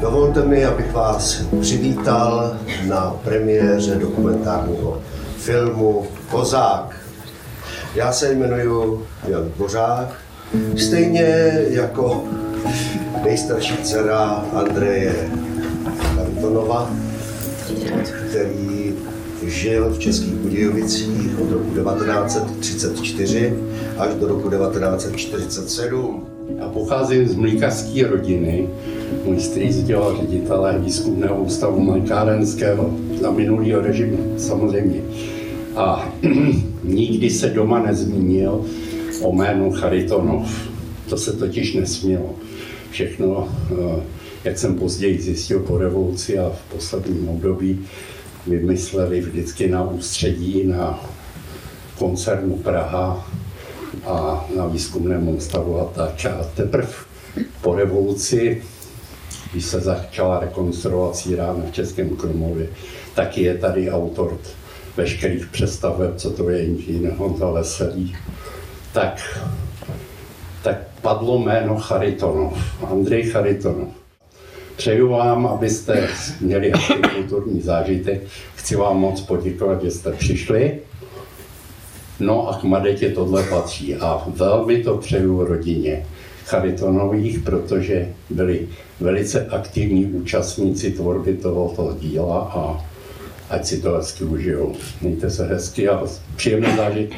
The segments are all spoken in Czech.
Dovolte mi, abych vás přivítal na premiéře dokumentárního filmu Kozák. Já se jmenuji Jan Dvořák, stejně jako nejstarší dcera Andreje Charitonova, který žil v Českých Budějovicích od roku 1934 až do roku 1947. Já pocházím z mlýkařské rodiny. Můj strýc dělal ředitele výzkumného ústavu mlékárenského za minulého režimu, samozřejmě. A nikdy se doma nezmínil o jménu Charitonov. To se totiž nesmělo. Všechno, jak jsem později zjistil po revoluci a v posledním období, vymysleli vždycky na ústředí, na koncernu Praha a na výzkumném ústavu a tak. A teprve po revoluci, když se začala rekonstruovat sírárna v Českém Krumlově, taky je tady autor veškerých představeb, co to je inženýr Honza Veselý. Tak padlo jméno Charitonov, Andrej Charitonov. Přeju vám, abyste měli hezký kulturní zážitek. Chci vám moc poděkovat, že jste přišli. No a k Madetě tohle patří a velmi to přeju rodině Charitonových, protože byli velice aktivní účastníci tvorby tohoto díla a ať si to hezky užijou. Mějte se hezky a příjemný zážitek.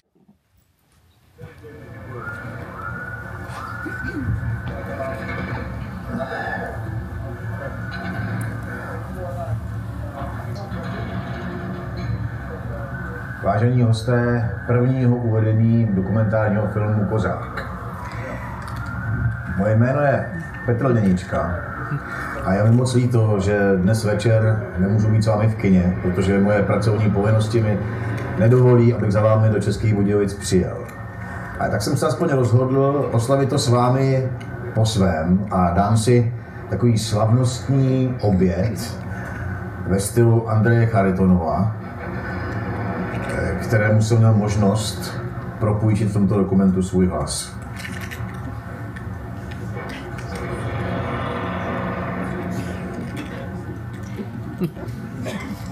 Vážení hosté prvního uvedení dokumentárního filmu Kozák. Moje jméno je Petr Lněnička a je mi moc líto, že dnes večer nemůžu být s vámi v kině, protože moje pracovní povinnosti mi nedovolí, abych za vámi do Českých Budějovic přijel. A tak jsem se aspoň rozhodl oslavit to s vámi po svém a dám si takový slavnostní oběd ve stylu Andreje Charitonova, kterému jsem měl možnost propůjčit v tomto dokumentu svůj hlas.